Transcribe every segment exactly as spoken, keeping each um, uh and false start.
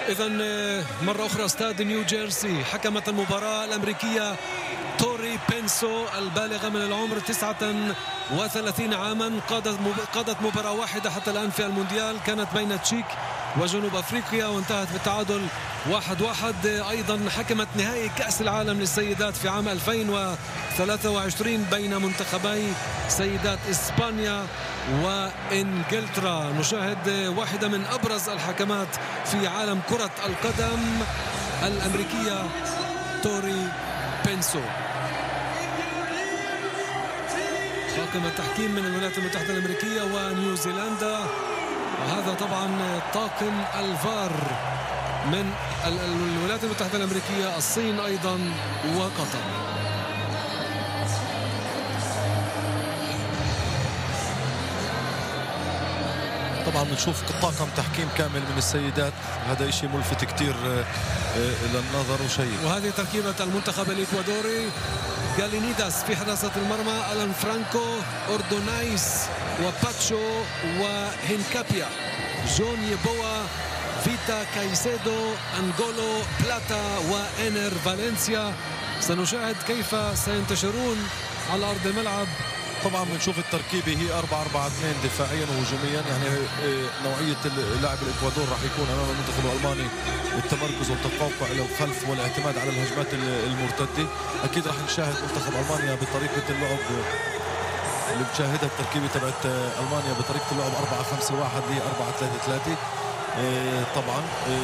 إذا مرة أخرى استاد نيو جيرسي. حكمت المباراة الأمريكية توري بينسو البالغة من العمر تسعة وثلاثين عاما. قادت قادت مباراة واحدة حتى الآن في المونديال، كانت بين تشيك وجنوب أفريقيا وانتهت بالتعادل واحد واحد. أيضا حكمت نهائي كأس العالم للسيدات في عام ألفين وثلاثة وعشرين بين منتخبي سيدات إسبانيا وإنجلترا. نشاهد واحدة من أبرز الحكمات في عالم كرة القدم الأمريكية توري بينسو. طاقم التحكيم من الولايات المتحدة الأمريكية ونيوزيلندا، وهذا طبعا طاقم الفار من الولايات المتحدة الأمريكية، الصين أيضا وقطر. طبعا بنشوف طاقم تحكيم كامل من السيدات، هذا شيء ملفت كتير للنظر وشيء. وهذه تركيبة المنتخب الإكوادوري: غالينيداس في حراسة المرمى، ألان فرانكو، أوردونايس وباتشو وهنكابيا، جون يبوا، فيتا كايسيدو، أنغولو، بلاتا وإنر فالنسيا. سنشاهد كيف سينتشرون على أرض الملعب. طبعا بنشوف التركيبه هي أربعة أربعة اثنين دفاعيا وهجوميا، يعني نوعيه اللاعب الاكوادور راح يكون امام المنتخب الالماني التمركز والتقوقع له خلف والاعتماد على الهجمات المرتده. اكيد راح نشاهد منتخب المانيا بطريقه اللعب اللي بتشاهدها التركيبه تبعت المانيا بطريقه اللعب أربعة خمسة واحد ل أربعة ثلاثة ثلاثة. طبعا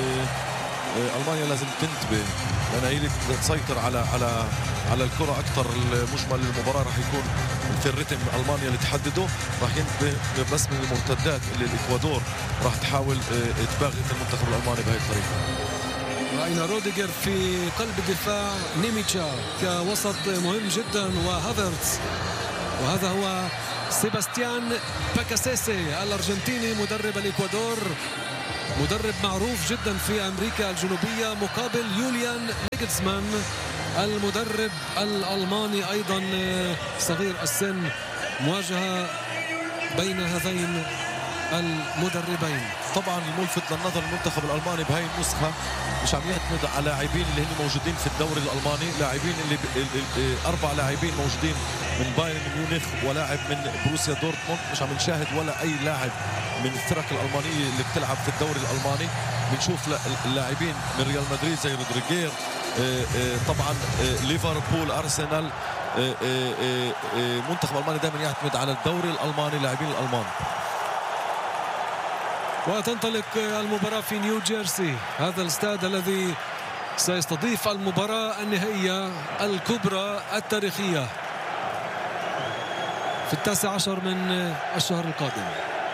المانيا لازم تنتبه لان هي اللي تسيطر على على على الكره اكثر. المجمل المباراه راح يكون في الريتم المانيا اللي تحدده، راح ينتبه بس من المرتدات اللي الاكوادور راح تحاول تباغت المنتخب الالماني بهي الطريقه. راينا روديجر في قلب الدفاع، نيميتشا كوسط مهم جدا، وهافرتز، وهذا هو سيباستيان باكاسيسي الارجنتيني مدرب الاكوادور، مدرب معروف جدا في امريكا الجنوبيه، مقابل يوليان نيجلزمان المدرب الالماني ايضا صغير السن. مواجهه بين هذين المدربين. طبعا الملفت للنظر المنتخب الالماني بهاي النسخه مش عم يعتمد على لاعبين اللي هن موجودين في الدوري الالماني، لاعبين اللي اربع لاعبين موجودين من بايرن ميونخ ولاعب من بروسيا دورتموند. مش عم نشاهد ولا اي لاعب من الفرق الالمانيه اللي بتلعب في الدوري الالماني. بنشوف اللاعبين من ريال مدريد زي رودريجير، طبعا ليفربول، ارسنال. منتخب الماني دائما يعتمد على الدوري الالماني، لاعبين الالمان. وتنطلق المباراة في نيو جيرسي، هذا الاستاد الذي سيستضيف المباراة النهائية الكبرى التاريخية في التاسع عشر من الشهر القادم.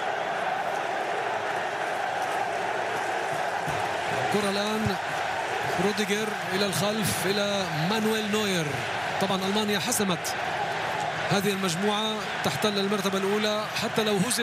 الكرة الآن روديجر إلى الخلف إلى مانويل نوير. طبعا ألمانيا حسمت هذه المجموعة، تحتل المرتبة الأولى حتى لو هزم